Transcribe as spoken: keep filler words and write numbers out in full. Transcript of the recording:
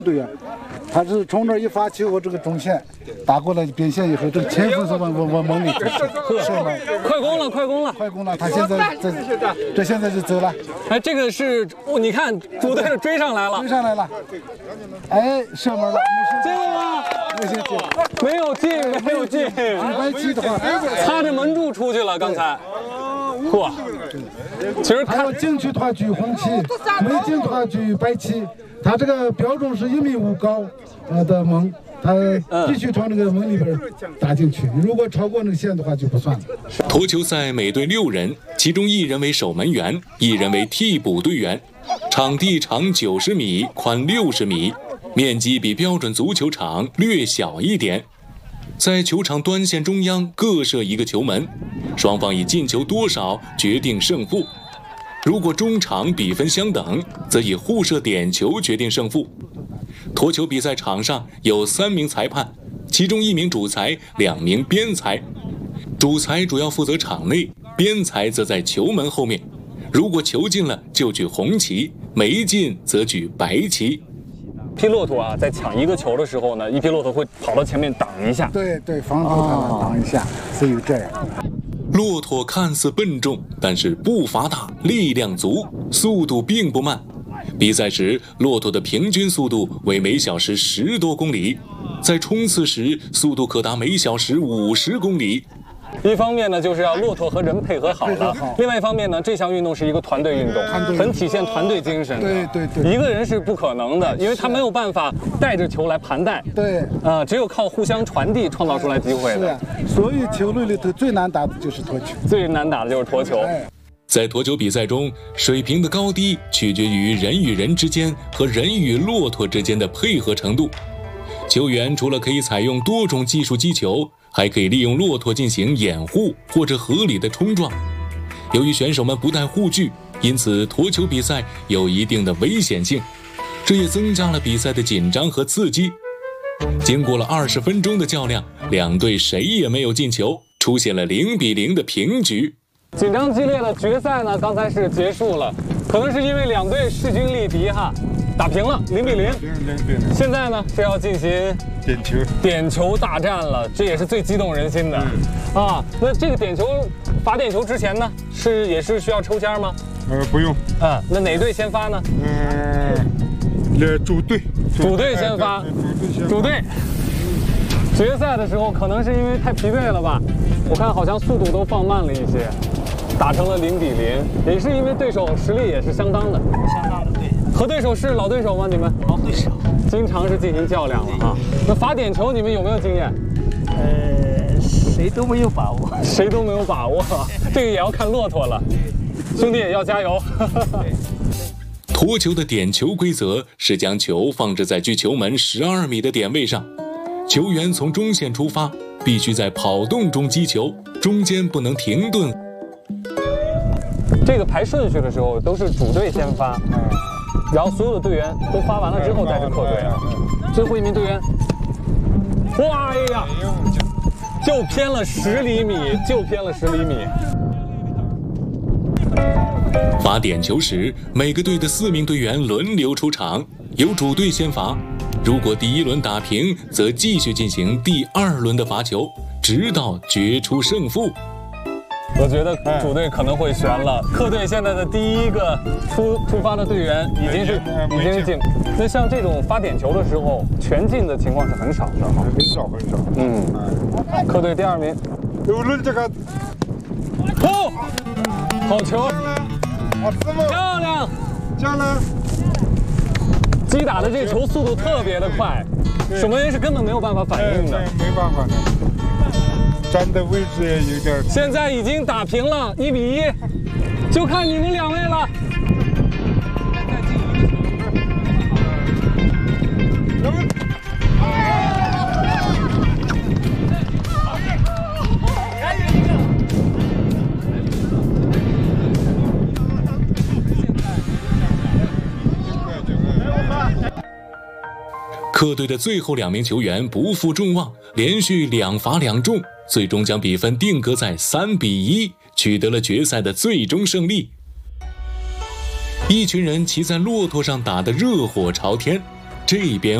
队员，他是从这一发球，我这个中线打过来边线以后，这个前锋是往往往猛里射门， 快攻了，快攻了， 快攻了！他现在这这现在就走了。 哎，这个是哦，你看主队追上来了， 追上来了，哎，射门了， 进了吗？ 没进， 没有进，没有进。 一百七的话， 擦着门柱出去了，刚才。嚯！其实还要进去的话举红旗，没进的话举白旗。他这个标准是一米五高呃的门，他必须从那个门里边打进去。如果超过那个线的话就不算了。 沱球赛每队六人，其中一人为守门员，一人为替补队员。场地长九十米，宽六十米，面积比标准足球场略小一点。在球场端线中央各设一个球门，双方以进球多少决定胜负。如果中场比分相等，则以互射点球决定胜负。沱球比赛场上有三名裁判，其中一名主裁，两名边裁。主裁主要负责场内，边裁则在球门后面。如果球进了就举红旗，没进则举白旗。 匹骆驼啊，在抢一个球的时候呢，一匹骆驼会跑到前面挡一下。 对对，防住他挡一下，所以这样。 骆驼看似笨重，但是步伐大，力量足，速度并不慢。比赛时，骆驼的平均速度为每小时十多公里，在冲刺时，速度可达每小时五十公里。 一方面呢，就是要骆驼和人配合好了；另外一方面呢，这项运动是一个团队运动，很体现团队精神的。 对对对， 一个人是不可能的，因为他没有办法带着球来盘带。 对， 啊、呃，只有靠互相传递创造出来机会的。 是啊，所有球类里头最难打的就是沱球， 最难打的就是沱球。 哎， 在沱球比赛中，水平的高低取决于人与人之间和人与骆驼之间的配合程度。球员除了可以采用多种技术击球，还可以利用骆驼进行掩护或者合理的冲撞。由于选手们不带护具，因此沱球比赛有一定的危险性，这也增加了比赛的紧张和刺激。经过了二十分钟的较量，两队谁也没有进球，出现了零比零的平局。 紧张激烈的决赛呢，刚才是结束了，可能是因为两队势均力敌哈，打平了零比零。现在呢是要进行点球点球大战了，这也是最激动人心的、嗯、啊。那这个点球罚点球之前呢，是也是需要抽签吗？ 呃，不用。 啊，那哪队先发呢？ 嗯、呃，那主队。 主队先发。主队。决赛的时候可能是因为太疲惫了吧，我看好像速度都放慢了一些，打成了零比零，也是因为对手实力也是相当的。 相当的对。 和对手是老对手吗？你们？ 老对手。 经常是进行较量了啊。那罚点球你们有没有经验？ 呃，谁都没有把握。 谁都没有把握，这个也要看骆驼了。兄弟要加油。 沱球的点球规则是将球放置在距球门十二米的点位上，球员从中线出发，必须在跑动中击球，中间不能停顿。 这个排顺序的时候都是主队先发，然后所有的队员都发完了之后再是客队。最后一名队员，哇哎呀，就偏了十厘米，就偏了十厘米。 罚点球时，每个队的四名队员轮流出场，由主队先罚。如果第一轮打平，则继续进行第二轮的罚球，直到决出胜负。 我觉得主队可能会悬了。客队现在的第一个出出发的队员已经是已经是进。那像这种发点球的时候，全进的情况是很少的哈。 很少很少。 嗯。客队第二名。 有人这个。 哦，好球！漂亮！ 漂亮！ 击打的这球速度特别的快，守门员是根本没有办法反应的。 没办法的，站的位置也有点。 现在已经打平了，一比一，就看你们两位了。 客队的最后两名球员不负众望，连续两罚两中，最终将比分定格在三比一，取得了决赛的最终胜利。一群人骑在骆驼上打得热火朝天， 这边